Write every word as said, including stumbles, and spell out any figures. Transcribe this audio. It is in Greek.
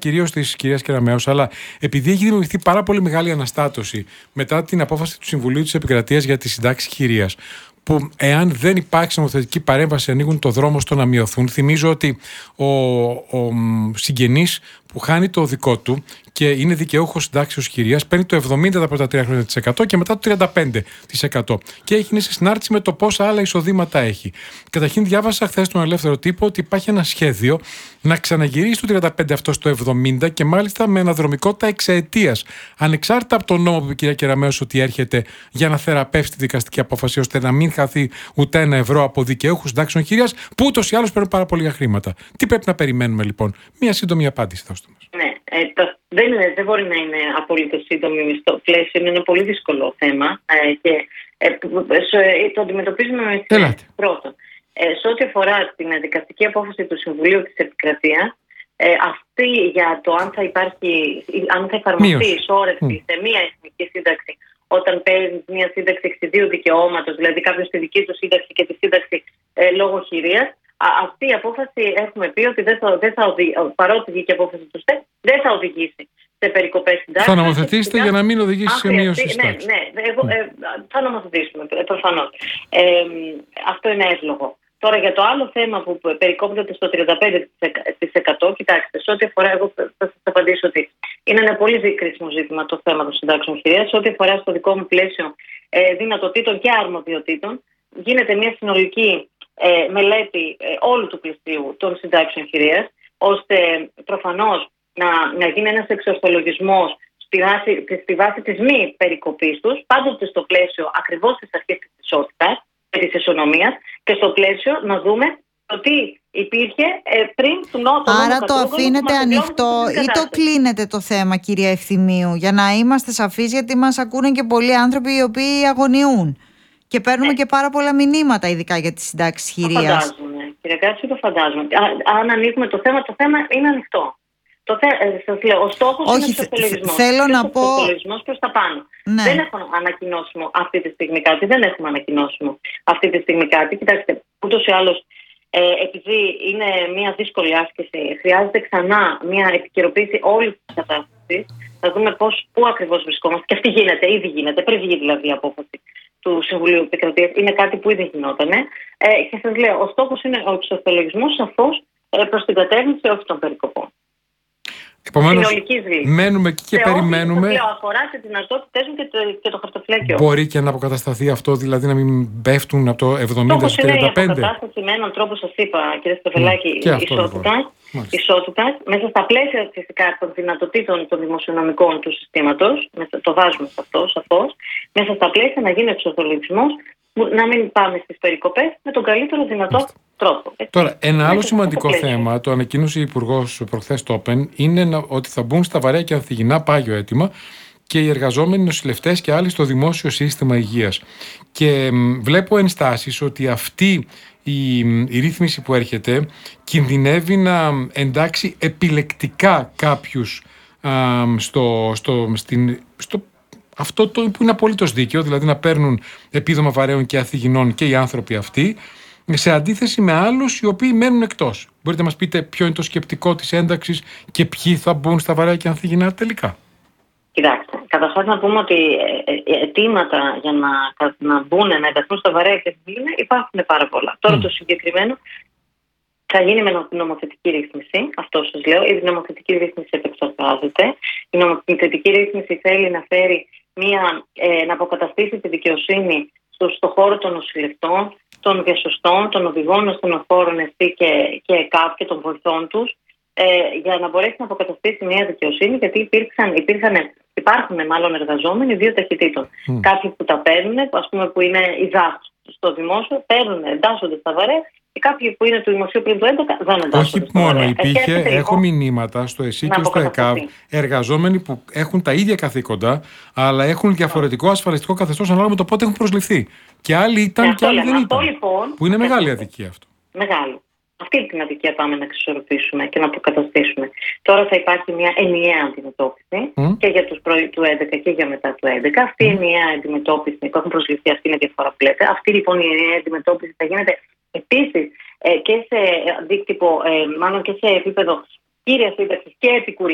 κυρίως της κυρίας Κεραμέως, αλλά επειδή έχει δημιουργηθεί πάρα πολύ μεγάλη αναστάτωση μετά την απόφαση του Συμβουλίου της Επικρατείας για τη συντάξη χειρίας, που εάν δεν υπάρξει νομοθετική παρέμβαση ανοίγουν το δρόμο στο να μειωθούν. Θυμίζω ότι ο, ο συγγενής που χάνει το δικό του και είναι δικαιούχος συντάξεως χειρίας παίρνει το εβδομήντα τα πρώτα τρία χρόνια της εκατό και μετά το τριάντα πέντε τοις εκατό. Και έχει σε συνάρτηση με το πόσα άλλα εισοδήματα έχει. Καταρχήν, διάβασα χθες στον Ελεύθερο Τύπο ότι υπάρχει ένα σχέδιο να ξαναγυρίσει το τριάντα πέντε αυτό στο εβδομήντα και μάλιστα με αναδρομικότητα εξαετίας. Ανεξάρτητα από τον νόμο που είπε η κυρία Κεραμέως ότι έρχεται για να θεραπεύσει τη δικαστική απόφαση, ώστε να μην χαθεί ούτε ένα ευρώ από δικαιούχους συντάξεων χειρίας, που ούτως ή άλλως παίρνουν πάρα πολύ χρήματα. Τι πρέπει να περιμένουμε λοιπόν? Μία σύντομη απάντηση, δώστε μας. Ναι, ε, το, δεν, είναι, δεν μπορεί να είναι απολύτως σύντομη στο πλαίσιο, είναι ένα πολύ δύσκολο θέμα ε, και ε, ε, το αντιμετωπίζουμε με ευκαιρία. Πρώτον, ε, σε ό,τι αφορά την δικαστική απόφαση του Συμβουλίου της Επικρατείας, ε, αυτή για το αν θα υπάρχει, αν θα εφαρμοστεί ισόρρευση mm. σε μία εθνική σύνταξη όταν παίρνει μία σύνταξη εξιδίου δικαιώματος, δηλαδή κάποιος τη δική του σύνταξη και τη σύνταξη ε, λόγω χειρίας. Αυτή η απόφαση έχουμε πει ότι δεν θα, δεν θα οδηγήσει, παρότι βγήκε η απόφαση του ΣΤΕ, δεν θα οδηγήσει σε περικοπές συντάξεων. Θα νομοθετήσετε για να μην οδηγήσει σε μείωση συντάξεων. Ναι, ναι, εγώ, ε, θα νομοθετήσουμε προφανώς. Ε, αυτό είναι εύλογο. Τώρα για το άλλο θέμα που περικόπτεται στο τριάντα πέντε τοις εκατό, κοιτάξτε, σε ό,τι αφορά, εγώ θα σας απαντήσω ότι είναι ένα πολύ κρίσιμο ζήτημα το θέμα των συντάξεων χειρίας. Σε ό,τι αφορά στο δικό μου πλαίσιο ε, δυνατοτήτων και αρμοδιοτήτων, γίνεται μια συνολική Ε, μελέτη ε, όλου του πλαισίου των συντάξεων χειρίας, ώστε προφανώς να, να γίνει ένας εξορθολογισμός στη βάση, στη βάση της μη περικοπής τους, πάντοτε στο πλαίσιο ακριβώς της αρχής της ισότητας και της ισονομίας, και στο πλαίσιο να δούμε το τι υπήρχε ε, πριν του νότου. Άρα το αφήνετε ανοιχτό ή το κλείνετε το θέμα, κυρία Ευθυμίου, για να είμαστε σαφείς, γιατί μας ακούνε και πολλοί άνθρωποι οι οποίοι αγωνιούν. Και παίρνουμε ε. και πάρα πολλά μηνύματα, ειδικά για τις συντάξεις χειρίας. Το φαντάζομαι, κύριε Κάτση, το φαντάζομαι. Α, αν ανοίγουμε το θέμα, το θέμα είναι ανοιχτό. Το θε, ε, σας λέω, ο στόχος είναι ο εξορθολογισμός. Θέλω να πω. Ο προς τα πάνω. Ναι. Δεν έχω ανακοινώσιμο αυτή τη στιγμή κάτι. Δεν έχουμε ανακοινώσιμο αυτή τη στιγμή κάτι. Κοιτάξτε, ούτως ή άλλως, ε, επειδή είναι μια δύσκολη άσκηση, χρειάζεται ξανά μια επικαιροποίηση όλης της κατάστασης. Θα δούμε πώς, πού ακριβώς βρισκόμαστε. Και αυτή γίνεται, ήδη γίνεται, πριν βγει δηλαδή η απόφαση του Συμβουλίου Επικρατείας. Είναι κάτι που ήδη γινόταν. Ε, και σας λέω, ο στόχος είναι ο εξορθολογισμός, σαφώς ε, προς την κατεύθυνση όχι των περικοπών. Επομένως, μένουμε εκεί και σε περιμένουμε. Σε αφορά τις δυνατότητες μου και το, και το χαρτοφυλάκιο. Μπορεί και να αποκατασταθεί αυτό, δηλαδή να μην πέφτουν από το εβδομήντα στο τριάντα πέντε. Είναι η αποκατάσταση με έναν τρόπο, σας είπα, κύριε Στεφελάκη, mm, ισότητα. Ισότητα, μέσα στα πλαίσια φυσικά των δυνατοτήτων των δημοσιονομικών του συστήματος, το βάζουμε σε αυτό, σαφώς, μέσα στα πλαίσια να γίνει εξορθολογισμός, να μην πάμε στις περικοπές με τον καλύτερο δυνατό Μάλιστα. τρόπο. Έτσι. Τώρα, ένα άλλο σημαντικό θέμα, το ανακοίνωσε η Υπουργός προχθές το Open, είναι να, ότι θα μπουν στα βαρέα και ανθυγινά πάγιο αίτημα και οι εργαζόμενοι νοσηλευτές και άλλοι στο δημόσιο σύστημα υγείας. Και μ, βλέπω ενστάσεις ότι αυτή η, η ρύθμιση που έρχεται κινδυνεύει να εντάξει επιλεκτικά κάποιους α, στο, στο, στην, στο αυτό το που είναι απολύτως δίκαιο, δηλαδή να παίρνουν επίδομα βαρέων και ανθυγινών και οι άνθρωποι αυτοί, σε αντίθεση με άλλους οι οποίοι μένουν εκτός. Μπορείτε να μας πείτε ποιο είναι το σκεπτικό της ένταξης και ποιοι θα μπουν στα βαρέα και ανθυγινά τελικά? Κοιτάξτε, καταρχάς να πούμε ότι αιτήματα για να, να μπουν, να ενταχθούν στα βαρέα και ανθυγινά υπάρχουν πάρα πολλά. Τώρα mm. το συγκεκριμένο θα γίνει με νομοθετική ρύθμιση, αυτό σας λέω. Η νομοθετική ρύθμιση επεξεργάζεται. Η νομοθετική ρύθμιση θέλει να φέρει μια, ε, να αποκαταστήσει τη δικαιοσύνη στο, στο χώρο των νοσηλευτών, των διασωστών, των οδηγών ασθενοφόρων ΕΣΥ και, και ΕΚΑΒ και των βοηθών τους, ε, για να μπορέσει να αποκαταστήσει μια δικαιοσύνη, γιατί υπήρξαν, υπήρχαν, υπάρχουν μάλλον εργαζόμενοι δύο ταχυτήτων. Mm. Κάποιοι που τα παίρνουν, ας πούμε, που είναι οι ΔΑΣ στο δημόσιο, παίρνουν, εντάσσονται στα βαρέα. Και κάποιοι που είναι του δημοσίου πριν το έντεκα δεν εντάσσονται. Όχι μόνο, υπήρχε, έχω μηνύματα στο ΕΣΥ και στο ΕΚΑΒ, εργαζόμενοι που έχουν τα ίδια καθήκοντα, αλλά έχουν διαφορετικό ασφαλιστικό καθεστώς ανάλογα με το πότε έχουν προσληφθεί. Και άλλοι ήταν και άλλοι δεν ήταν. Λοιπόν, που είναι μεγάλη αδικία αυτό. Μεγάλη. Αυτή την αδικία πάμε να εξισορροπήσουμε και να αποκαταστήσουμε. Τώρα θα υπάρχει μια ενιαία αντιμετώπιση mm. και για τους πρώην του έντεκα και για μετά του έντεκα. Αυτή η mm. ενιαία αντιμετώπιση που έχουν προσληφθεί, αυτή είναι η διαφορά που λέτε. Αυτή λοιπόν η ενιαία αντιμετώπιση θα γίνεται επίσης ε, και σε αντίκτυπο, ε, μάλλον και σε επίπεδο κύριας σύνταξης και επικουρικής.